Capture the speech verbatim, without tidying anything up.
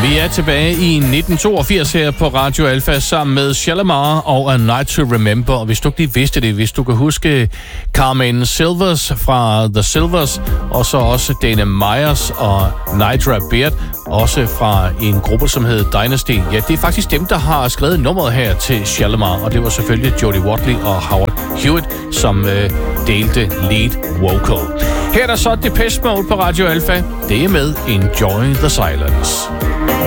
Vi er tilbage i nitten toogfirs her på Radio Alpha sammen med Shalamar og A Night to Remember. Og hvis du ikke lige vidste det, hvis du kan huske Carmen Silvers fra The Silvers, og så også Dana Myers og Nidra Beard, også fra en gruppe, som hed Dynasty. Ja, det er faktisk dem, der har skrevet nummeret her til Shalamar, og det var selvfølgelig Jody Watley og Howard Hewitt, som øh, delte lead vocal. Her er der så Depeche Mode på Radio Alpha. Det er med Enjoy the Silence.